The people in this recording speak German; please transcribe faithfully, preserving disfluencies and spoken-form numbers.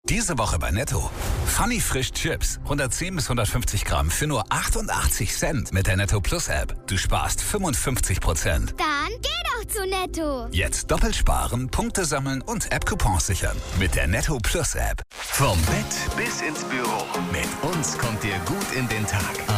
Diese Woche bei Netto. Funny Frisch Chips. hundertzehn bis hundertfünfzig Gramm für nur achtundachtzig Cent mit der Netto Plus App. Du sparst fünfundfünfzig Prozent. Dann geh doch zu Netto. Jetzt doppelt sparen, Punkte sammeln und App-Coupons sichern. Mit der Netto Plus App. Vom Bett bis ins Büro. Mit uns kommt ihr gut in den Tag.